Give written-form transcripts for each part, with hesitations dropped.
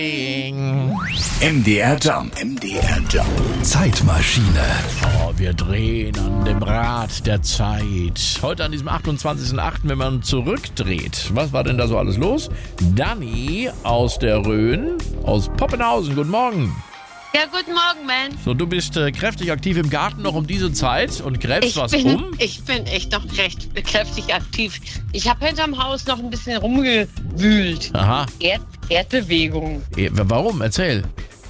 MDR Jump. Zeitmaschine. Oh, wir drehen an dem Rad der Zeit. Heute an diesem 28.08., wenn man zurückdreht. Was war denn da so alles los? Dani aus der Rhön, aus Poppenhausen. Guten Morgen. Ja, guten Morgen, Mann. So, du bist kräftig aktiv im Garten noch um diese Zeit und gräbst was um? Ich bin echt noch recht kräftig aktiv. Ich habe hinterm Haus noch ein bisschen rumgewühlt. Aha. Erdbewegung. Warum? Erzähl.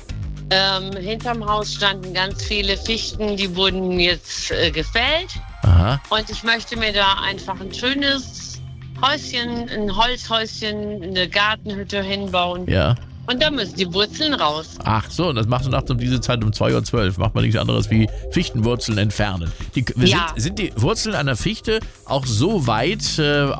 Hinterm Haus standen ganz viele Fichten, die wurden jetzt gefällt. Aha. Und ich möchte mir da einfach ein schönes Häuschen, ein Holzhäuschen, eine Gartenhütte hinbauen. Ja. Und da müssen die Wurzeln raus. Ach so, und das machst du nachts um diese Zeit um 2:12 Uhr. Macht man nichts anderes wie Fichtenwurzeln entfernen. Sind die Wurzeln einer Fichte auch so weit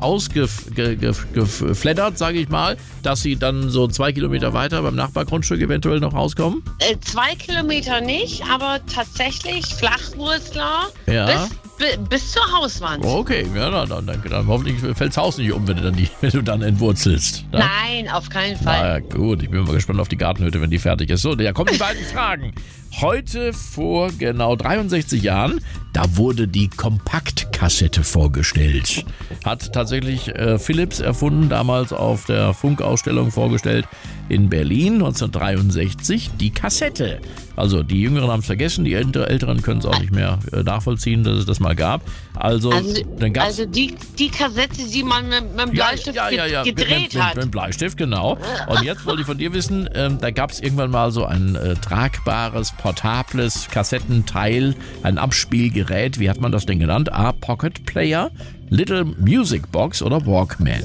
ausgefleddert, sage ich mal, dass sie dann so 2 Kilometer weiter beim Nachbargrundstück eventuell noch rauskommen? 2 Kilometer nicht, aber tatsächlich Flachwurzler bis zur Hauswand. Okay, ja, dann hoffentlich fällt das Haus nicht um, wenn du dann entwurzelst. Ja? Nein, auf keinen Fall. Na ja, gut, ich bin mal gespannt auf die Gartenhütte, wenn die fertig ist. So, ja, kommen die beiden Fragen. Heute vor genau 63 Jahren, da wurde die Kompaktkassette vorgestellt. Hat tatsächlich Philips erfunden, damals auf der Funkausstellung vorgestellt in Berlin 1963, die Kassette. Also die Jüngeren haben es vergessen, die Älteren können es auch nicht mehr nachvollziehen, dass es das mal gab. Also die Kassette, die man mit dem Bleistift gedreht hat. Mit dem Bleistift, genau. Und jetzt wollte ich von dir wissen, da gab es irgendwann mal so ein tragbares, portables Kassettenteil, ein Abspielgerät. Wie hat man das denn genannt? Pocket Player, Little Music Box oder Walkman?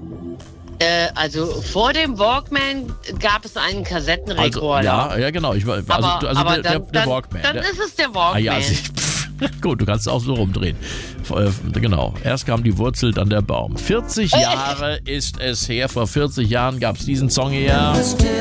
Also vor dem Walkman gab es einen Kassettenrekorder. Ja, genau. Der Walkman. Dann ist es der Walkman. Ah, ja, gut, du kannst es auch so rumdrehen. Genau. Erst kam die Wurzel, dann der Baum. 40 Jahre ist es her. Vor 40 Jahren gab es diesen Song hier.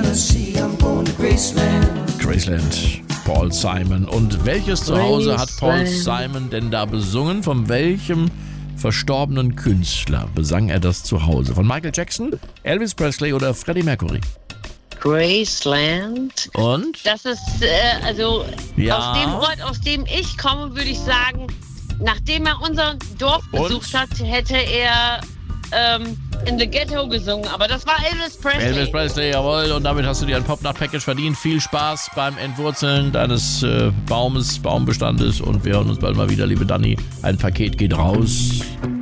Graceland. Paul Simon. Und welches Zuhause hat Paul Simon denn da besungen? Von welchem verstorbenen Künstler besang er das Zuhause? Von Michael Jackson, Elvis Presley oder Freddie Mercury? Graceland. Und? Das ist, aus dem Ort, aus dem ich komme, würde ich sagen, nachdem er unser Dorf besucht hat, hätte er in The Ghetto gesungen. Aber das war Elvis Presley. Elvis Presley, jawohl. Und damit hast du dir ein Pop-Nacht-Package verdient. Viel Spaß beim Entwurzeln deines Baumbestandes. Und wir hören uns bald mal wieder, liebe Dani. Ein Paket geht raus.